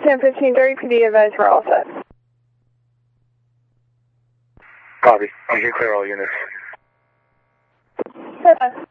10-15-30 PD advised we're all set. Copy. You can clear all units. Bye-bye.